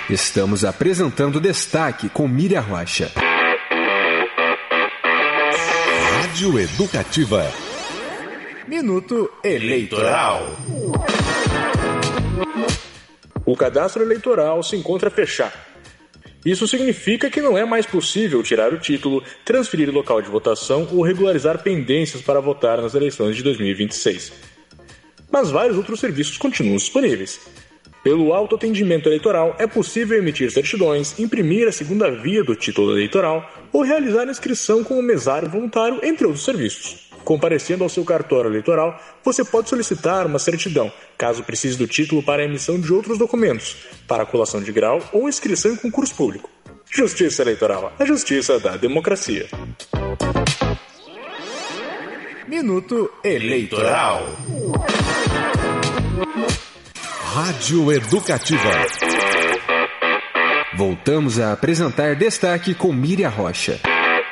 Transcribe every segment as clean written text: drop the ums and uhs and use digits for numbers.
Estamos apresentando Destaque com Miriam Rocha. Rádio Educativa. Minuto Eleitoral. O cadastro eleitoral se encontra fechado. Isso significa que não é mais possível tirar o título, transferir o local de votação ou regularizar pendências para votar nas eleições de 2026. Mas vários outros serviços continuam disponíveis. Pelo autoatendimento eleitoral, é possível emitir certidões, imprimir a segunda via do título eleitoral ou realizar inscrição como mesário voluntário, entre outros serviços. Comparecendo ao seu cartório eleitoral, você pode solicitar uma certidão, caso precise do título para a emissão de outros documentos, para a colação de grau ou inscrição em concurso público. Justiça Eleitoral, a justiça da democracia. Minuto Eleitoral. Rádio Educativa. Voltamos a apresentar Destaque com Miriam Rocha.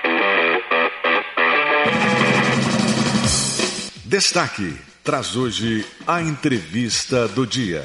Destaque traz hoje a entrevista do dia.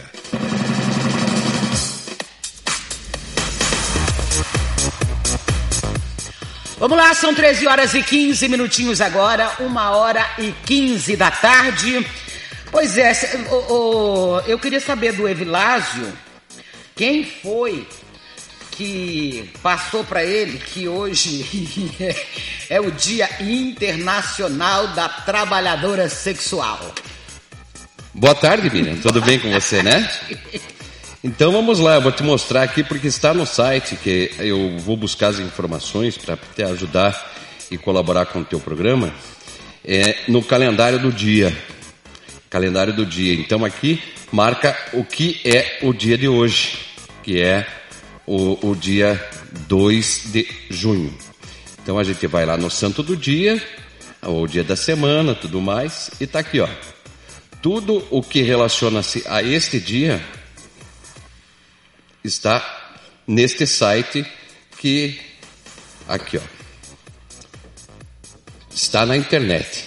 Vamos lá, são 13 horas e 15 minutinhos agora, 1h15 da tarde. Pois é, eu queria saber do Evilásio, quem foi que passou para ele que hoje é o Dia Internacional da Trabalhadora Sexual. Boa tarde, Miriam. Tudo bem com você, né? Então vamos lá, eu vou te mostrar aqui porque está no site que eu vou buscar as informações para te ajudar e colaborar com o teu programa. No calendário do dia. Calendário do dia. Então aqui marca o que é o dia de hoje, que é o dia 2 de junho. Então a gente vai lá no santo do dia, ou dia da semana, tudo mais, e tá aqui, ó. Tudo o que relaciona-se a este dia está neste site que aqui, ó. Está na internet.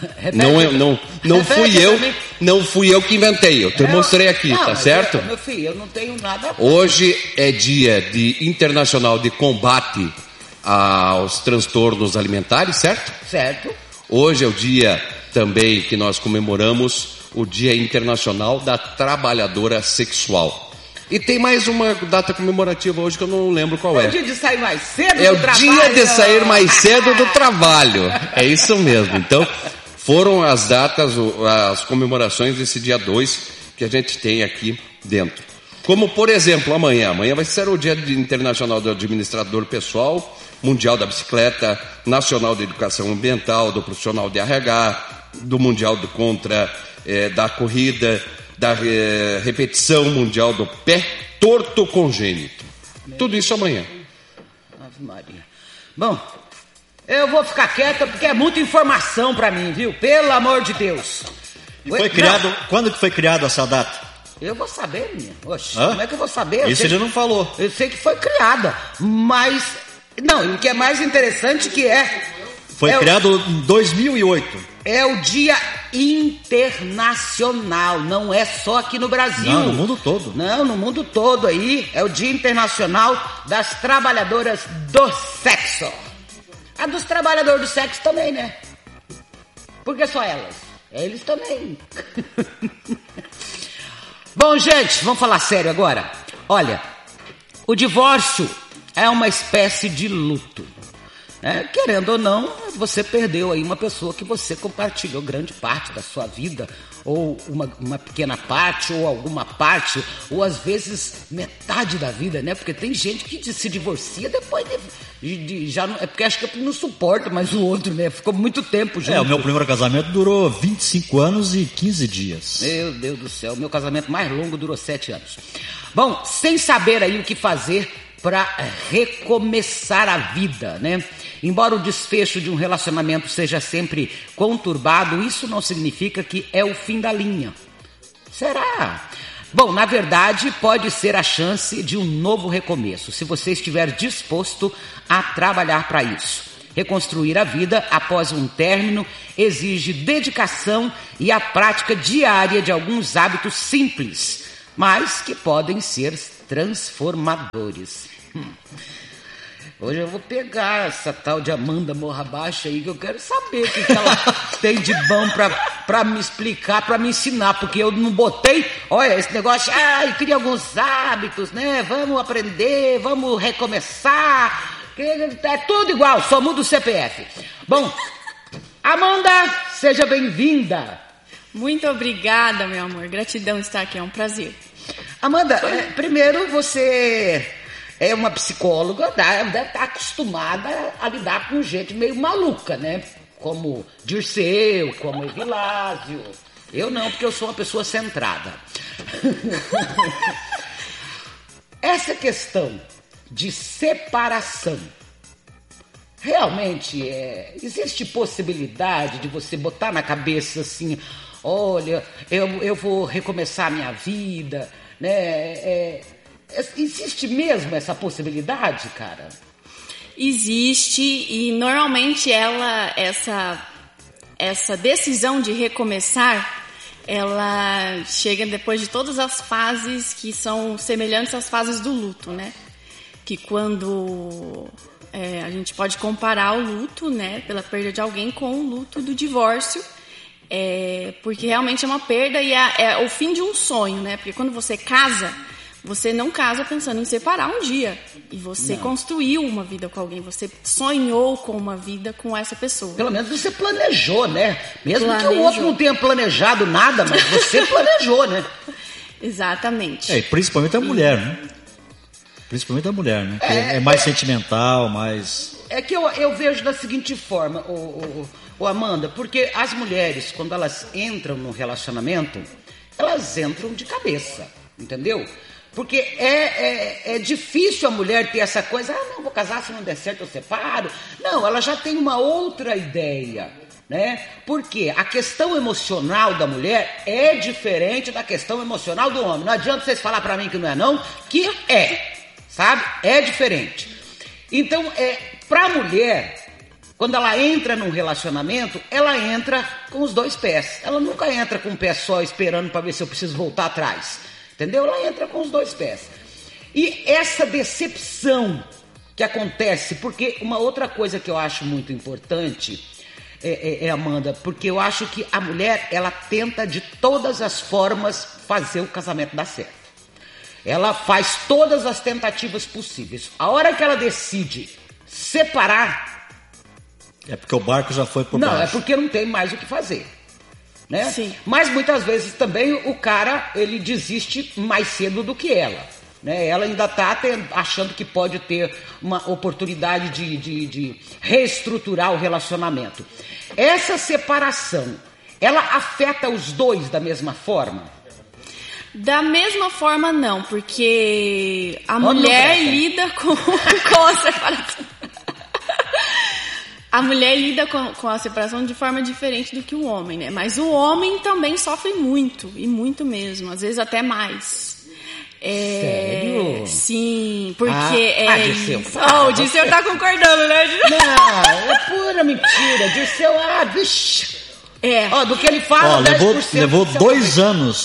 Não fui eu que inventei, eu te mostrei aqui, tá certo? Meu filho, eu não tenho nada. Hoje é dia internacional de combate aos transtornos alimentares, certo? Certo. Hoje é o dia também que nós comemoramos o Dia Internacional da Trabalhadora Sexual. E tem mais uma data comemorativa hoje que eu não lembro qual é. É o dia de sair mais cedo do trabalho. trabalho. É o dia de sair mais cedo do trabalho. É isso mesmo. Então, foram as datas, as comemorações desse dia 2 que a gente tem aqui dentro. Como, por exemplo, amanhã. Amanhã vai ser o Dia Internacional do Administrador Pessoal, Mundial da Bicicleta, Nacional de Educação Ambiental, do Profissional de RH, do Mundial da Corrida, da repetição mundial do pé torto congênito. Tudo isso amanhã. Ave Maria. Bom, eu vou ficar quieta porque é muita informação pra mim, viu? Pelo amor de Deus. E foi criado, quando que foi criada essa data? Eu vou saber, menina. Oxe, como é que eu vou saber? Isso ele não falou. Eu sei que foi criada, mas... Não, e o que é mais interessante que Foi criado em 2008. É o Dia Internacional, não é só aqui no Brasil. Não, no mundo todo. Não, no mundo todo aí. É o Dia Internacional das Trabalhadoras do Sexo. A dos trabalhadores do sexo também, né? Por que só elas? Eles também. Bom, gente, vamos falar sério agora. Olha, o divórcio é uma espécie de luto. Querendo ou não, você perdeu aí uma pessoa que você compartilhou grande parte da sua vida, ou uma pequena parte, ou alguma parte, ou às vezes metade da vida, né? Porque tem gente que se divorcia depois de já não, é porque acho que não suporta mais o outro, né? Ficou muito tempo junto. O meu primeiro casamento durou 25 anos e 15 dias. Meu Deus do céu, o meu casamento mais longo durou 7 anos. Bom, sem saber aí o que fazer para recomeçar a vida, né? Embora o desfecho de um relacionamento seja sempre conturbado, isso não significa que é o fim da linha. Será? Bom, na verdade, pode ser a chance de um novo recomeço, se você estiver disposto a trabalhar para isso. Reconstruir a vida após um término exige dedicação e a prática diária de alguns hábitos simples, mas que podem ser transformadores. Hoje eu vou pegar essa tal de Amanda Morra Baixa aí, que eu quero saber o que ela tem de bom pra me explicar, pra me ensinar, porque eu não botei, olha, esse negócio, eu queria alguns hábitos, né? Vamos aprender, vamos recomeçar, é tudo igual, só muda o CPF. Bom, Amanda, seja bem-vinda. Muito obrigada, meu amor, gratidão estar aqui, é um prazer. Amanda, primeiro você é uma psicóloga, deve estar acostumada a lidar com gente meio maluca, né? Como Dirceu, como Evilásio. Eu não, porque eu sou uma pessoa centrada. Essa questão de separação, realmente existe possibilidade de você botar na cabeça assim, olha, eu vou recomeçar a minha vida, né? Existe mesmo essa possibilidade, cara? Existe, e normalmente essa decisão de recomeçar, ela chega depois de todas as fases que são semelhantes às fases do luto, né? Que quando a gente pode comparar o luto, né, pela perda de alguém com o luto do divórcio, porque realmente é uma perda e é o fim de um sonho, né? Porque quando você casa, você não casa pensando em separar um dia. E você construiu uma vida com alguém. Você sonhou com uma vida com essa pessoa. Pelo menos você planejou, né? Mesmo que o outro não tenha planejado nada, mas você planejou, né? Exatamente. Principalmente a mulher, né? Principalmente a mulher, né? Que é mais sentimental, mais... É que eu vejo da seguinte forma, Amanda, porque as mulheres, quando elas entram no relacionamento, elas entram de cabeça, entendeu? Porque é difícil a mulher ter essa coisa, não, vou casar, se não der certo eu separo. Não, ela já tem uma outra ideia, né? Porque a questão emocional da mulher é diferente da questão emocional do homem. Não adianta vocês falar pra mim que não é não, que sabe? É diferente. Então, pra mulher, quando ela entra num relacionamento, ela entra com os dois pés. Ela nunca entra com um pé só esperando pra ver se eu preciso voltar atrás. Entendeu? Ela entra com os dois pés. E essa decepção que acontece, porque uma outra coisa que eu acho muito importante, Amanda, porque eu acho que a mulher, ela tenta de todas as formas fazer o casamento dar certo. Ela faz todas as tentativas possíveis. A hora que ela decide separar... É porque o barco já foi por baixo. Não, é porque não tem mais o que fazer. Né? Sim. Mas muitas vezes também o cara, ele desiste mais cedo do que ela, né? Ela ainda está achando que pode ter uma oportunidade de reestruturar o relacionamento. Essa separação, ela afeta os dois da mesma forma? Da mesma forma não, porque a mulher lida com a separação. A mulher lida com a separação de forma diferente do que o homem, né? Mas o homem também sofre muito, e muito mesmo, às vezes até mais. Sério? Sim, porque Dirceu. O Dirceu tá concordando, né? Não, é pura mentira. Dirceu, vixe. Do que ele fala, levou 2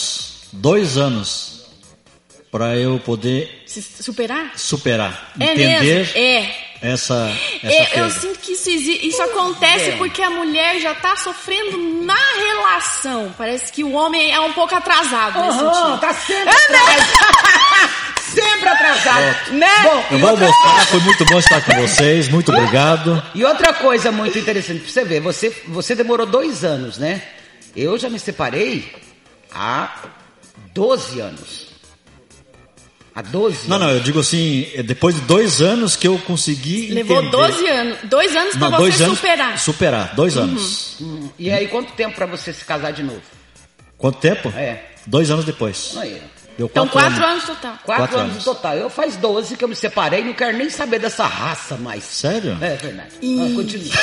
anos para eu poder superar, entender essa eu sinto que isso acontece porque a mulher já tá sofrendo na relação. Parece que o homem é um pouco atrasado nesse sentido. Tá sempre atrasado. Sempre atrasado, né? Bom, eu vou almoçar, foi muito bom estar com vocês, muito obrigado. E outra coisa muito interessante pra você ver, você demorou 2 anos, né? Eu já me separei há 12 anos. Há 12 anos. Não, eu digo assim, depois de 2 anos que eu consegui Levou entender. 12 anos. 2 anos pra você superar. 2 anos. E aí, quanto tempo pra você se casar de novo? Quanto tempo? 2 anos depois. Aí. Deu 4 então 4 anos total. 4 anos no total. Eu faz 12 que eu me separei, não quero nem saber dessa raça mais. Sério? É verdade. Continua.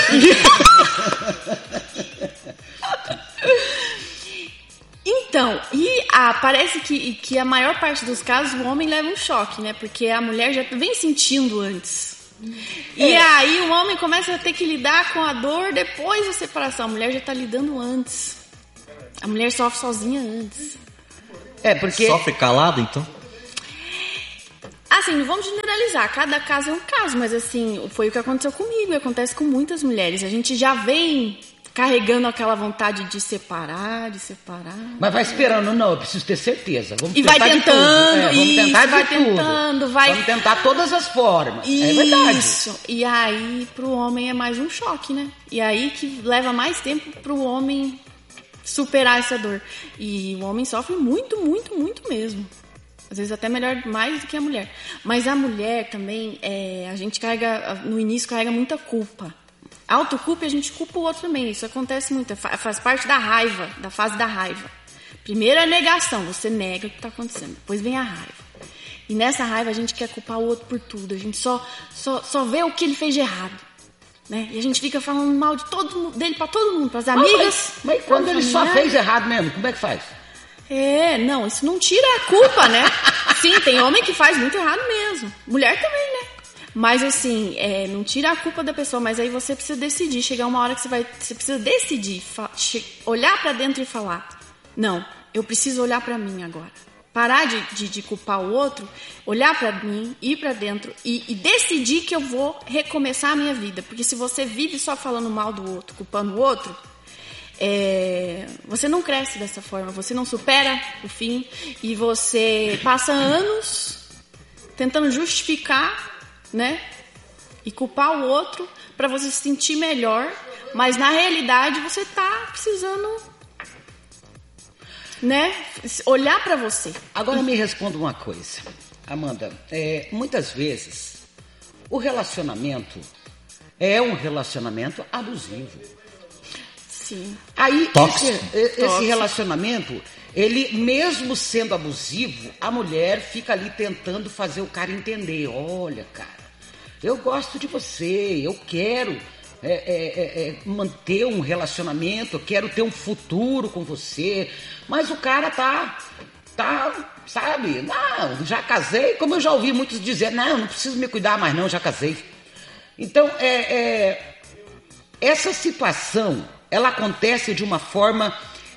Então, parece que a maior parte dos casos o homem leva um choque, né? Porque a mulher já vem sentindo antes. E aí o homem começa a ter que lidar com a dor depois da separação. A mulher já tá lidando antes. A mulher sofre sozinha antes. Porque... Sofre calado, então? Assim, não vamos generalizar, cada caso é um caso, mas assim, foi o que aconteceu comigo e acontece com muitas mulheres. A gente já vem carregando aquela vontade de separar. Mas vai esperando, não, eu preciso ter certeza. Vamos e vai tentando, vamos tentar de vai tudo. tentando, vai... Vamos tentar todas as formas, é verdade. Isso, e aí pro homem é mais um choque, né? E aí que leva mais tempo pro homem superar essa dor. E o homem sofre muito, muito, muito mesmo. Às vezes até melhor, mais do que a mulher. Mas a mulher também, a gente carrega, no início carrega muita culpa. Autoculpa e a gente culpa o outro também. Isso acontece muito, faz parte da raiva, da fase da raiva. Primeiro é a negação, você nega o que está acontecendo. Depois vem a raiva. E nessa raiva a gente quer culpar o outro por tudo. A gente só vê o que ele fez de errado. Né? E a gente fica falando mal dele para todo mundo, para as amigas. Mas quando ele só fez errado mesmo, como é que faz? Não, isso não tira a culpa, né? Sim, tem homem que faz muito errado mesmo. Mulher também, né? Mas assim, não tira a culpa da pessoa, mas aí você precisa decidir. Chegar uma hora que você precisa decidir, olhar pra dentro e falar: não, eu preciso olhar pra mim agora. Parar de culpar o outro, olhar pra mim, ir pra dentro e decidir que eu vou recomeçar a minha vida. Porque se você vive só falando mal do outro, culpando o outro, você não cresce dessa forma, você não supera o fim e você passa anos tentando justificar, né, e culpar o outro para você se sentir melhor, mas na realidade você tá precisando, né, olhar para você. Agora me responda uma coisa, Amanda. Muitas vezes o relacionamento é um relacionamento abusivo. Sim. Aí esse relacionamento, ele mesmo sendo abusivo, a mulher fica ali tentando fazer o cara entender: olha, cara, eu gosto de você, eu quero manter um relacionamento, eu quero ter um futuro com você, mas o cara tá, sabe, não, já casei, como eu já ouvi muitos dizer: não preciso me cuidar mais não, já casei. Então, essa situação, ela acontece de uma forma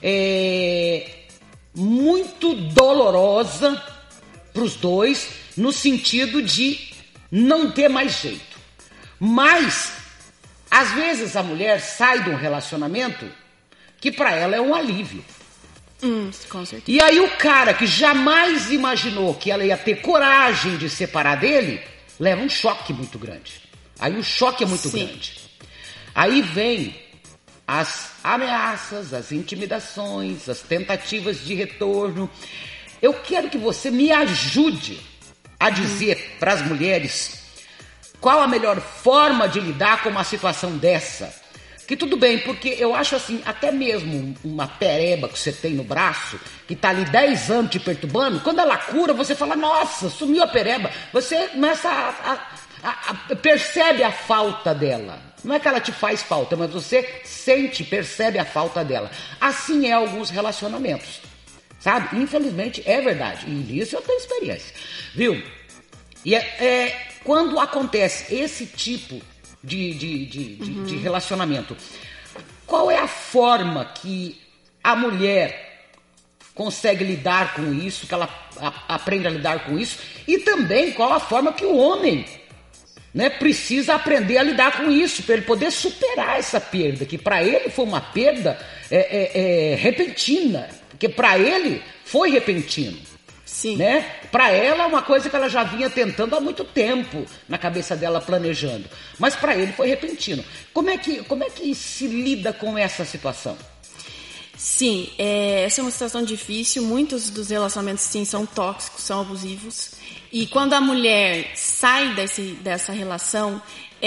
muito dolorosa para os dois, no sentido de não ter mais jeito. Mas, às vezes, a mulher sai de um relacionamento que para ela é um alívio. Com certeza. E aí o cara que jamais imaginou que ela ia ter coragem de separar dele, leva um choque muito grande. Aí o choque é muito grande. Aí vem as ameaças, as intimidações, as tentativas de retorno. Eu quero que você me ajude a dizer para as mulheres qual a melhor forma de lidar com uma situação dessa. Que tudo bem, porque eu acho assim, até mesmo uma pereba que você tem no braço, que está ali 10 anos te perturbando, quando ela cura, você fala: nossa, sumiu a pereba. Você começa percebe a falta dela. Não é que ela te faz falta, mas você percebe a falta dela. Assim é alguns relacionamentos, sabe? Infelizmente é verdade. E nisso eu tenho experiência, viu? E quando acontece esse tipo de relacionamento, qual é a forma que a mulher consegue lidar com isso, que ela aprende a lidar com isso, e também qual a forma que o homem, né, precisa aprender a lidar com isso, para ele poder superar essa perda, que para ele foi uma perda repentina, porque para ele foi repentino. Sim. Né? Para ela é uma coisa que ela já vinha tentando há muito tempo, na cabeça dela planejando, mas para ele foi repentino. Como é que se lida com essa situação? Sim, essa é uma situação difícil. Muitos dos relacionamentos, sim, são tóxicos, são abusivos. E quando a mulher sai dessa relação,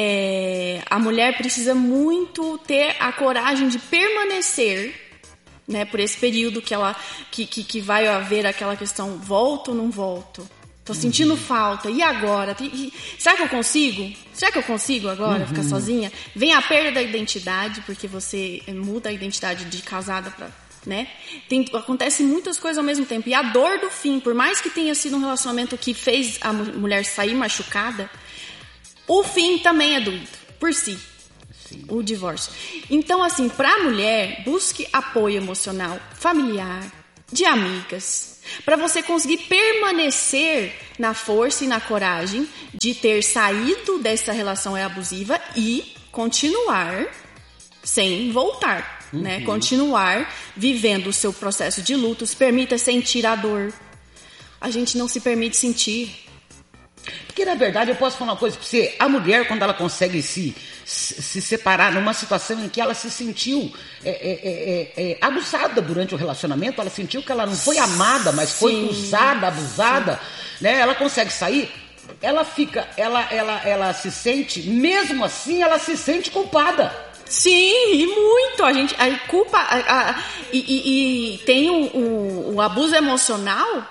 a mulher precisa muito ter a coragem de permanecer, né, por esse período que vai haver aquela questão: volto ou não volto? Tô sentindo falta, e agora? Será que eu consigo? Será que eu consigo agora ficar sozinha? Vem a perda da identidade, porque você muda a identidade de casada para, né? Acontece muitas coisas ao mesmo tempo. E a dor do fim, por mais que tenha sido um relacionamento que fez a mulher sair machucada, o fim também é doído, por si. Sim. O divórcio. Então, assim, para a mulher, busque apoio emocional, familiar, de amigas, para você conseguir permanecer na força e na coragem de ter saído dessa relação abusiva e continuar sem voltar, né? Continuar vivendo o seu processo de luto. Se permita sentir a dor. A gente não se permite sentir. Porque, na verdade, eu posso falar uma coisa para você. A mulher, quando ela consegue se separar numa situação em que ela se sentiu abusada durante o relacionamento, ela sentiu que ela não foi amada, mas foi usada, abusada, né? Ela consegue sair, ela se sente, mesmo assim, ela se sente culpada. Sim, e muito. A culpa... E tem o abuso emocional...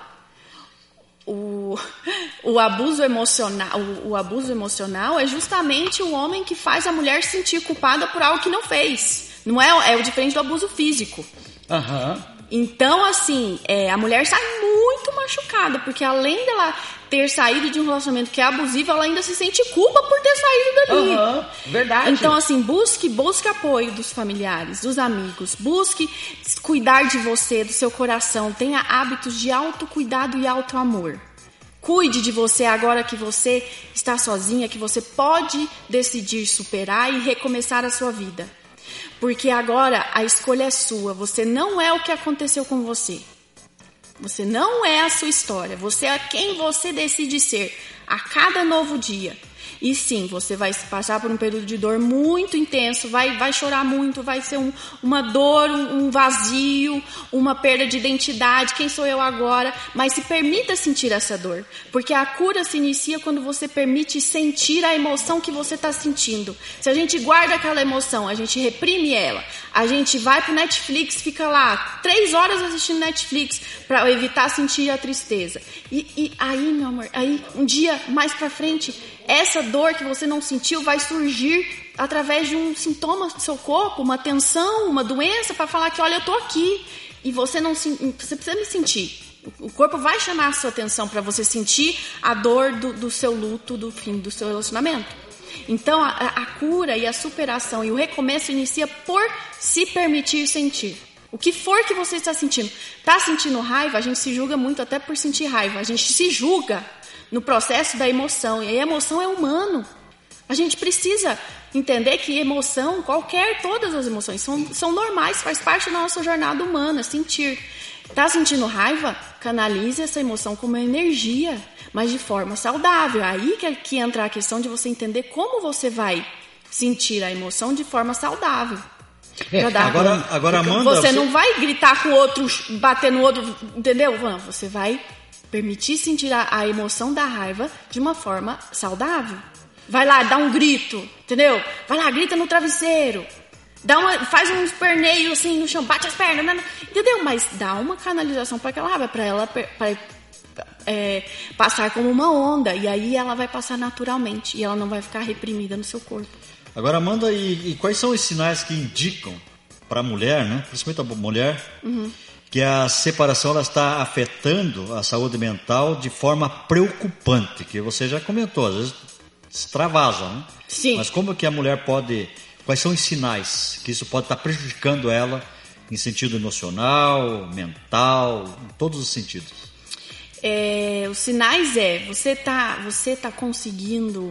O abuso emocional é justamente o homem que faz a mulher se sentir culpada por algo que não fez. Não é o diferente do abuso físico. Então, assim, a mulher sai muito machucada, porque além dela ter saído de um relacionamento que é abusivo, ela ainda se sente culpa por ter saído dali. Verdade. Então, assim, busque apoio dos familiares, dos amigos, busque cuidar de você, do seu coração, tenha hábitos de autocuidado e autoamor. Cuide de você agora que você está sozinha, que você pode decidir superar e recomeçar a sua vida. Porque agora a escolha é sua, você não é o que aconteceu com você. Você não é a sua história, você é quem você decide ser a cada novo dia. E sim, você vai passar por um período de dor muito intenso, vai chorar muito, vai ser uma dor, um vazio, uma perda de identidade, quem sou eu agora? Mas se permita sentir essa dor, porque a cura se inicia quando você permite sentir a emoção que você está sentindo. Se a gente guarda aquela emoção, a gente reprime ela, a gente vai pro Netflix, fica lá 3 horas assistindo Netflix para evitar sentir a tristeza. E aí, meu amor, aí um dia mais pra frente, essa dor que você não sentiu vai surgir através de um sintoma do seu corpo, uma tensão, uma doença, para falar que, olha, eu tô aqui. E você precisa me sentir. O corpo vai chamar a sua atenção para você sentir a dor do seu luto, do fim do seu relacionamento. Então, a cura e a superação e o recomeço inicia por se permitir sentir. O que for que você está sentindo. Está sentindo raiva? A gente se julga muito até por sentir raiva. A gente se julga no processo da emoção. E a emoção é humano. A gente precisa entender que emoção, todas as emoções são normais, faz parte da nossa jornada humana, sentir. Está sentindo raiva? Canalize essa emoção como energia, mas de forma saudável. Aí que entra a questão de você entender como você vai sentir a emoção de forma saudável. Agora Amanda... Você não vai gritar com o outro, bater no outro, entendeu? Não, você vai permitir sentir a emoção da raiva de uma forma saudável. Vai lá, dá um grito, entendeu? Vai lá, grita no travesseiro. Faz um esperneio assim no chão, bate as pernas, entendeu? Mas dá uma canalização para aquela raiva, para ela passar como uma onda. E aí ela vai passar naturalmente e ela não vai ficar reprimida no seu corpo. Agora, Amanda, e quais são os sinais que indicam para a mulher, né? Principalmente a mulher, que a separação ela está afetando a saúde mental de forma preocupante, que você já comentou, às vezes extravasa, né? Sim. Mas como que a mulher pode... Quais são os sinais que isso pode estar prejudicando ela em sentido emocional, mental, em todos os sentidos? Os sinais você tá conseguindo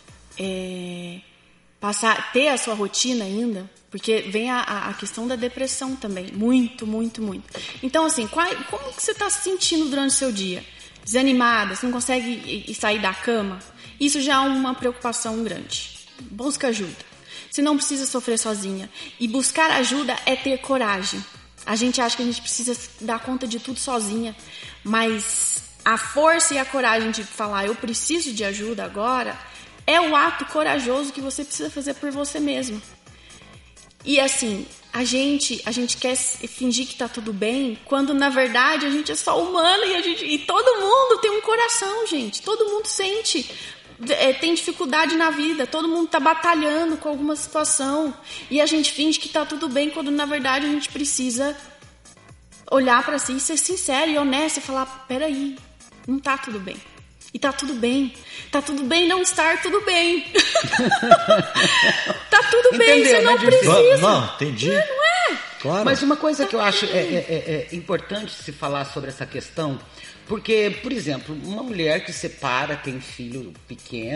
ter a sua rotina ainda, porque vem a questão da depressão também, muito, muito, muito. Então, assim, como que você está se sentindo durante o seu dia? Desanimada, você não consegue sair da cama? Isso já é uma preocupação grande. Busca ajuda. Você não precisa sofrer sozinha. E buscar ajuda é ter coragem. A gente acha que a gente precisa dar conta de tudo sozinha, mas a força e a coragem de falar, eu preciso de ajuda agora, é o ato corajoso que você precisa fazer por você mesmo. E assim, a gente quer fingir que tá tudo bem, quando na verdade a gente é só humano e todo mundo tem um coração, gente. Todo mundo sente, tem dificuldade na vida, todo mundo tá batalhando com alguma situação. E a gente finge que tá tudo bem, quando na verdade a gente precisa olhar pra si e ser sincero e honesto e falar, peraí, não tá tudo bem. E tá tudo bem. Tá tudo bem não estar tudo bem. Tá tudo bem, você não precisa. Não, entendi. Não é? Claro. Mas uma coisa que eu acho é importante se falar sobre essa questão, porque, por exemplo, uma mulher que separa, tem filho pequeno,